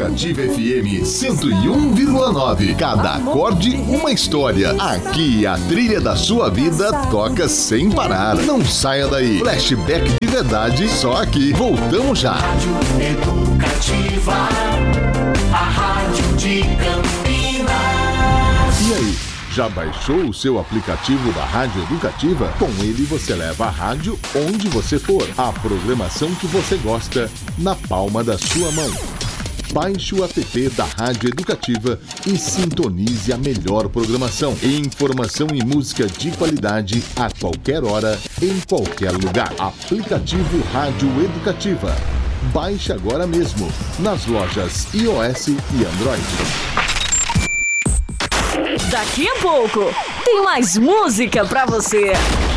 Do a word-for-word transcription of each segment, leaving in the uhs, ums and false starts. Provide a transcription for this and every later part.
Educativa F M cento e um vírgula nove. Cada acorde uma história. Aqui a trilha da sua vida toca sem parar. Não saia daí. Flashback de verdade só aqui. Voltamos já. Rádio Educativa, a rádio de Campinas. E aí? Já baixou o seu aplicativo da Rádio Educativa? Com ele você leva a rádio onde você for. A programação que você gosta na palma da sua mão. Baixe o app da Rádio Educativa e sintonize a melhor programação. Informação e música de qualidade a qualquer hora, em qualquer lugar. Aplicativo Rádio Educativa. Baixe agora mesmo nas lojas iOS e Android. Daqui a pouco tem mais música pra você.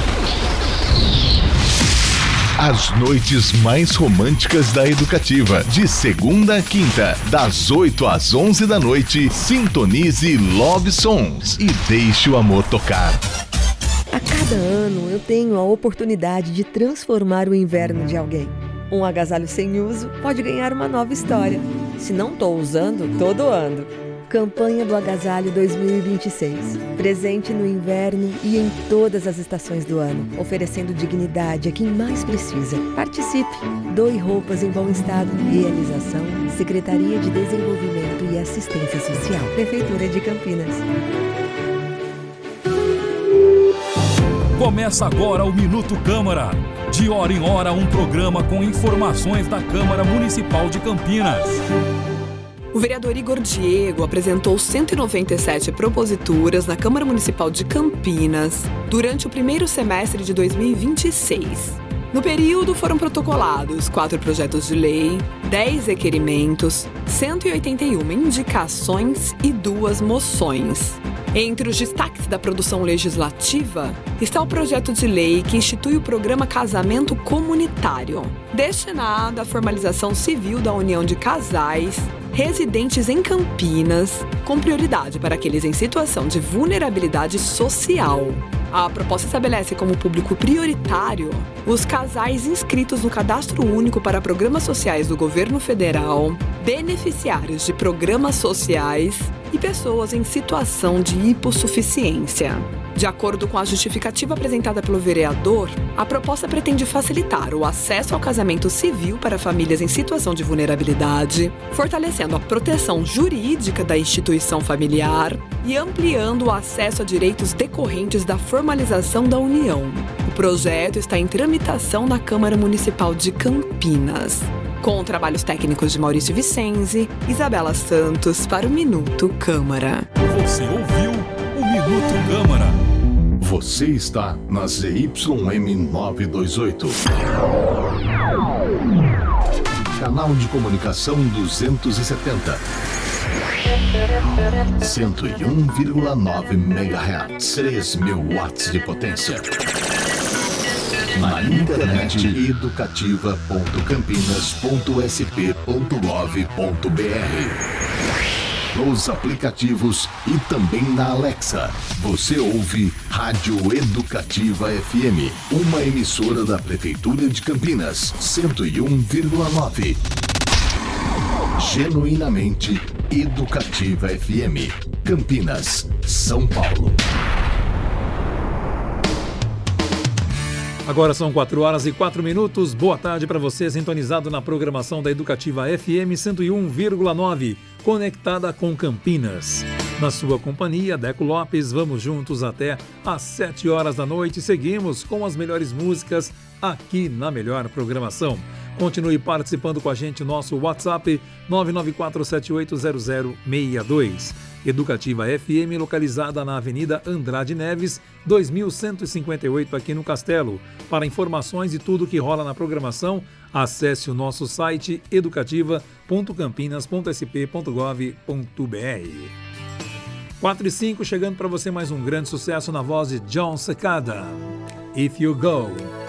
As noites mais românticas da Educativa, de segunda a quinta, das oito às onze da noite, sintonize Love Songs e deixe o amor tocar. A cada ano eu tenho a oportunidade de transformar o inverno de alguém. Um agasalho sem uso pode ganhar uma nova história. Se não estou usando, tô doando. Campanha do Agasalho dois mil e vinte e seis. Presente no inverno e em todas as estações do ano, oferecendo dignidade a quem mais precisa. Participe! Doe roupas em bom estado. Realização: Secretaria de Desenvolvimento e Assistência Social, Prefeitura de Campinas. Começa agora o Minuto Câmara. De hora em hora, um programa com informações da Câmara Municipal de Campinas. O vereador Igor Diego apresentou cento e noventa e sete proposituras na Câmara Municipal de Campinas durante o primeiro semestre de dois mil e vinte e seis. No período foram protocolados quatro projetos de lei, dez requerimentos, cento e oitenta e uma indicações e duas moções. Entre os destaques da produção legislativa está o projeto de lei que institui o programa Casamento Comunitário, destinado à formalização civil da união de casais residentes em Campinas, com prioridade para aqueles em situação de vulnerabilidade social. A proposta estabelece como público prioritário os casais inscritos no Cadastro Único para Programas Sociais do Governo Federal, beneficiários de programas sociais e pessoas em situação de hipossuficiência. De acordo com a justificativa apresentada pelo vereador, a proposta pretende facilitar o acesso ao casamento civil para famílias em situação de vulnerabilidade, fortalecendo a proteção jurídica da instituição familiar e ampliando o acesso a direitos decorrentes da formalização da união. O projeto está em tramitação na Câmara Municipal de Campinas. Com trabalhos técnicos de Maurício Vicenzi, Isabela Santos para o Minuto Câmara. Você ouviu o Minuto Câmara. Você está na Z Y M novecentos e vinte e oito. Canal de comunicação duzentos e setenta. cento e um vírgula nove megahertz. três mil watts de potência. Na internet, educativa ponto campinas ponto s p ponto gov ponto b r. Nos aplicativos e também na Alexa. Você ouve Rádio Educativa F M, uma emissora da Prefeitura de Campinas, cento e um vírgula nove. Genuinamente Educativa F M, Campinas, São Paulo. Agora são quatro horas e quatro minutos. Boa tarde para você, sintonizado na programação da Educativa F M cento e um vírgula nove, conectada com Campinas. Na sua companhia, Deco Lopes, vamos juntos até às sete horas da noite. Seguimos com as melhores músicas aqui na melhor programação. Continue participando com a gente, nosso WhatsApp nove nove quatro sete oito zero zero seis dois. Educativa F M, localizada na Avenida Andrade Neves, dois mil cento e cinquenta e oito, aqui no Castelo. Para informações e tudo que rola na programação, acesse o nosso site educativa ponto campinas ponto s p ponto gov ponto b r. quatro e cinco, chegando para você mais um grande sucesso na voz de John Secada. If You Go.